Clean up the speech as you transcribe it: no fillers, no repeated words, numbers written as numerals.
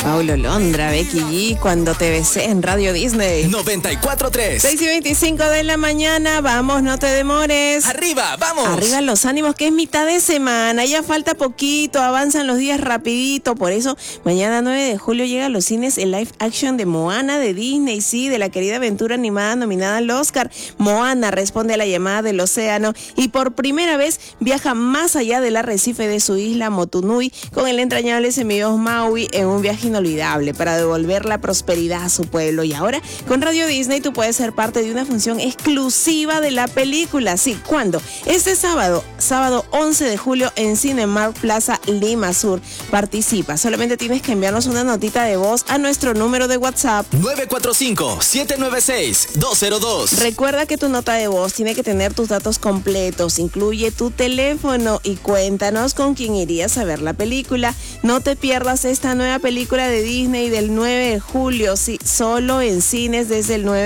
Paulo Londra, Becky G, Cuando te besé en Radio Disney. 94.3. 6:25 de la mañana, vamos, no te demores. Arriba, vamos. Arriba los ánimos, que es mitad de semana, ya falta poquito, avanzan los días rapidito, por eso mañana 9 de julio llega a los cines el live action de Moana de Disney, sí, de la querida aventura animada nominada al Oscar. Moana responde a la llamada del océano y por primera vez viaja más allá del arrecife de su isla Motunui con el entrañable semidios Maui en un viaje inolvidable para devolver la prosperidad a su pueblo. Y ahora con Radio Disney tú puedes ser parte de una función exclusiva de la película. Sí, ¿cuándo? Este sábado 11 de julio en Cinemark Plaza Lima Sur. Participa, solamente tienes que enviarnos una notita de voz a nuestro número de WhatsApp 945-796-202. Recuerda que tu nota de voz tiene que tener tus datos completos, incluye tu teléfono y cuéntanos con quién irías a ver la película. No te pierdas esta nueva película de Disney del 9 de julio, sí, solo en cines desde el 9